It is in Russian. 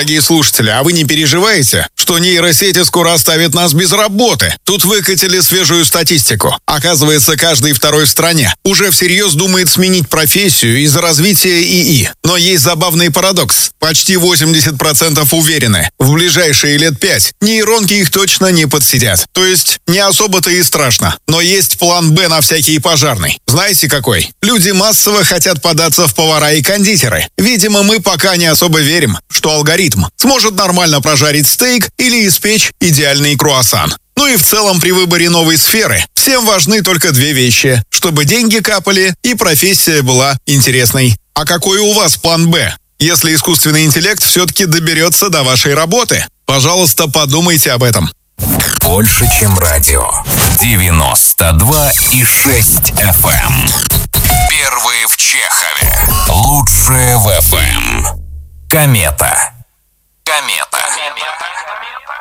дорогие слушатели, а вы не переживаете, что нейросети скоро оставят нас без работы? Тут выкатили свежую статистику. Оказывается, каждый второй в стране уже всерьез думает сменить профессию из-за развития ИИ. Но есть забавный парадокс. Почти 80% уверены, в ближайшие лет 5 нейронки их точно не подсидят. То есть не особо-то и страшно. Но есть план «Б» на всякий пожарный. Знаете какой? Люди массово хотят податься в повара и кондитеры. Видимо, мы пока не особо верим, что алгоритм сможет нормально прожарить стейк или испечь идеальный круассан. Ну и в целом при выборе новой сферы всем важны только две вещи: чтобы деньги капали и профессия была интересной. А какой у вас план «Б», если искусственный интеллект все-таки доберется до вашей работы? Пожалуйста, подумайте об этом. Больше, чем радио. 92,6 FM. Первые в Чехове. Лучшие в FM. Комета.